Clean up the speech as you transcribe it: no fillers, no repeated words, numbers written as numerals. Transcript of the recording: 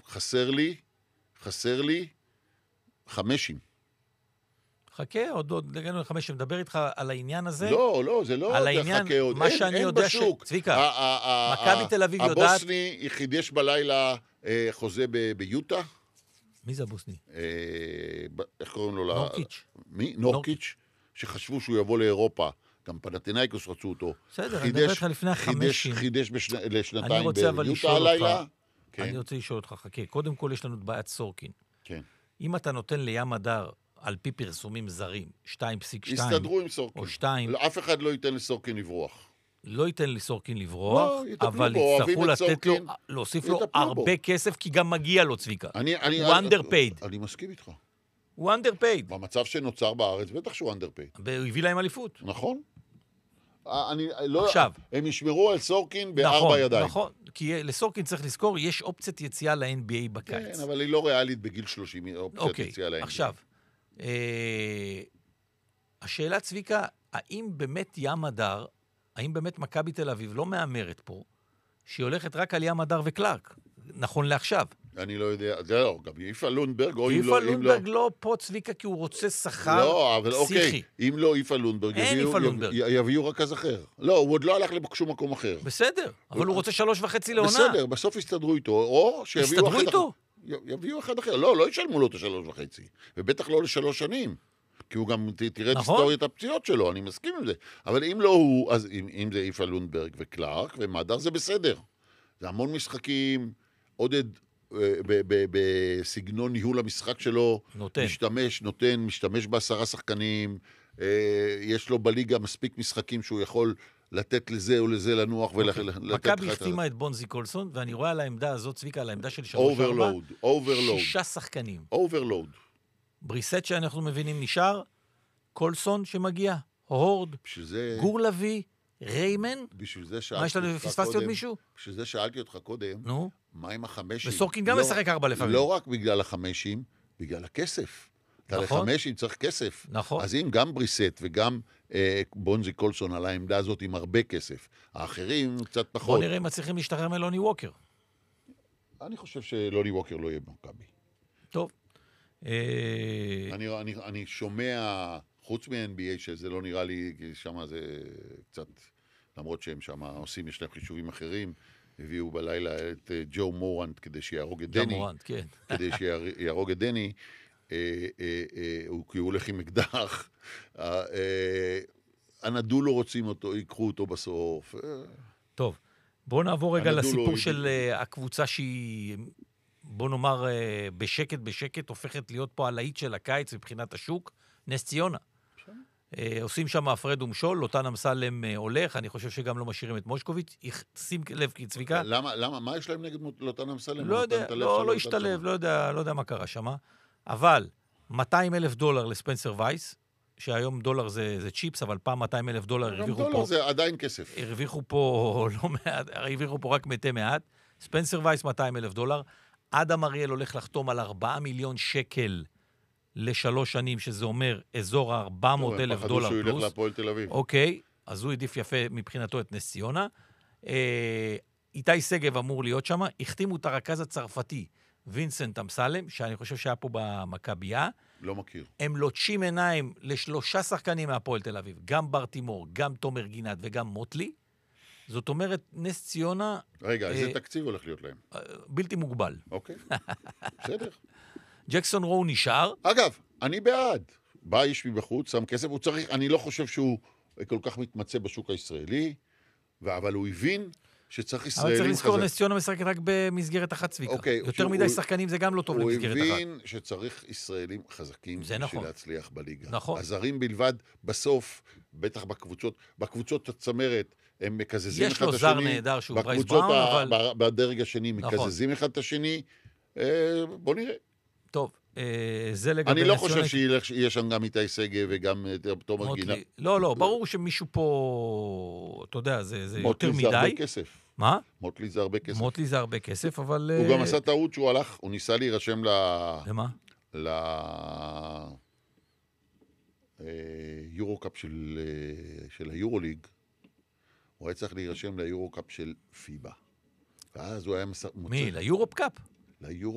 חסר לי 5. חכה, עוד הגענו ל5, שמדבר איתך על העניין הזה. לא, זה לא על העניין, חכה עוד. מה שאני יודע צביקה, מכבי תל אביב יודעת... הבוסני חידש בלילה חוזה ביוטה. מי זה הבוסני? איך קוראים לו? נורקיץ'. מי? נורקיץ', שחשבו שהוא יבוא לאירופה. גם פנתינייקוס רצו אותו. בסדר, אני מדבר איתך לפני 5. חידש לשנתיים ביוטה הלילה. אני רוצה לשאול אותך, חכה. קודם כל יש לנו את בעיית סורקין. כן. אם אתה נותן לים הדר, על פי פרסומים זרים, 2.2, יסתדרו עם סורקין. או 2, אף אחד לא ייתן לסורקין לברוח. לא ייתן לסורקין לברוח, לא, אבל יצטרכו לתת לו, להוסיף לו הרבה כסף, כי גם מגיע לו צביקה. הוא underpaid. אני מסכים איתך. הוא underpaid. במצב שנוצר בארץ, בטח שהוא underpaid. הוא הביא להם אליפות. נכון. עכשיו. הם ישמרו על סורקין ב4 ידיים. נכון, כי לסורקין צריך לזכור, יש אופציית יציאה ל-NBA בקיץ. כן, אבל היא לא ריאלית בגיל 30, אופציית יציאה ל-NBA. עכשיו, השאלה צביקה, האם באמת ים הדר, האם באמת מכבי תל אביב לא מאמרת פה, שהיא הולכת רק על ים הדר וקלארק, נכון לעכשיו? אני לא יודע, זה לא, גם איפה לונדברג, או אם לא... איפה לונדברג לא פה צביקה, כי הוא רוצה שכר פסיכי. אם לא איפה לונדברג, יביאו רכז אחר. לא, הוא עוד לא הלך לשום מקום אחר. בסדר, אבל הוא רוצה 3.5 לעונה. בסדר, בסוף יסתדרו איתו, או שיביאו אחד אחר. יביאו אחד אחר, לא ישלמו לו את 3.5, ובטח לא ל3 שנים. כי הוא גם תראה את היסטוריית הפציעות שלו, אני מסכים עם זה. אבל אם לא הוא, אז אם זה איפה לונדברג וקלארק ומדר, זה בסדר. זה המון משחקים, עודד בסגנון ניהול המשחק שלו, משתמש ב10 שחקנים, יש לו בליגה מספיק משחקים שהוא יכול לתת לזה או לזה לנוח מכבי החתימה את בונזי קולסון, ואני רואה על העמדה הזאת, צביקה, על העמדה של 3-4, 6 שחקנים. אוברלוד. בריסט שאנחנו מבינים נשאר, קולסון שמגיע, הורד, גור לוי, ריימן. מה יש לנו, פספסתי עוד מישהו? בשביל זה שאלתי אותך קודם, מה עם 5? וסורקין גם משחק 4 לפעמים. לא רק בגלל 5, בגלל הכסף. אתה ל5 צריך כסף. נכון. אז אם גם בריסט וגם בונזי קולסון על העמדה הזאת עם הרבה כסף, האחרים קצת פחות. בוא נראה אם מצליחים להשתחרר מלוני ווקר. אני חושב שלוני ווקר לא יהיה במכבי. טוב. אני שומע, חוץ מ-NBA, שזה לא נראה לי, כי שם זה קצת, למרות שהם שם עושים, יש להם חישובים אחרים, הביאו בלילה את ג'ו מורנט כדי שיהרוג את דני. מורנט, כן. כדי שיהרוג את דני, כי הוא הולך עם אקדח. הנדולו רוצים אותו, ייקחו אותו בסוף. טוב, בואו נעבור רגע לסיפור של הקבוצה שהיא... בוא נאמר, בשקט הופכת להיות פה הלהיט של הקיץ מבחינת השוק, נס ציונה. עושים שם הפרד ומשול, לוטן אמסלם הולך, אני חושב שגם לא משאירים את מושקוביץ', שים לב צביקה. למה? מה יש להם נגד לוטן אמסלם? לא יודע, לא השתלב, לא יודע מה קרה שם. אבל $200,000 לספנסר וייס, שהיום דולר זה צ'יפס, אבל פעם $200,000 הרוויחו פה. דולר זה עדיין כסף. הרוויחו פה לא מעט, הרוויחו פה רק מתי מעט. ספנסר וייס $200,000. אדם אריאל הולך לחתום על 4 מיליון שקל ל3 שנים, שזה אומר אזור $400,000 פלוס. פחדו שהוא ילך להפועל תל אביב. אוקיי, אז הוא עדיף יפה מבחינתו את נס ציונה. איתי סגב אמור להיות שם, החתימו את הרכז הצרפתי, וינסנט אמסלם, שאני חושב שהיה פה במכבייה. לא מכיר. הם לוטשים עיניים ל3 שחקנים מהפועל תל אביב, גם ברטימור, גם תומר גינת וגם מוטלי. זאת אומרת, נס ציונה... רגע, איזה תקציב הולך להיות להם? בלתי מוגבל. אוקיי, בסדר. ג'קסון רו נשאר. אגב, אני בעד. בא איש מבחוץ, שם כסף, הוא צריך, אני לא חושב שהוא כל כך מתמצא בשוק הישראלי, אבל הוא הבין שצריך ישראלים חזק. אבל צריך לזכור, נס ציונה משחקת רק במסגרת אחת צביקה. יותר מדי שחקנים זה גם לא טוב למסגרת אחת. הוא הבין שצריך ישראלים חזקים בשביל להצליח בליגה. נכון. הזרים בלבד, בסוף, בטח בקבוצות הצמרת, הם מקזזים אחד את השני. יש לו זר נהדר שהוא ברייס בראון, אבל... בדרג השני מקזזים אחד את השני. בוא נראה. טוב, זה לגבי... אני לא חושב שיהיה שם גם איתי סגב וגם תומר גינה. לא, ברור שמישהו פה, אתה יודע, זה יותר מדי. מוטלי זה הרבה כסף. מה? מוטלי זה הרבה כסף. מוטלי זה הרבה כסף, אבל... הוא גם עשה טעות שהוא הלך, הוא ניסה להירשם למה? ליורו-קאפ של היורוליג. הוא היה צריך להירשם ליורו-קאפ של פיבה. ואז הוא היה... מי? ליורופ-קאפ? ליורו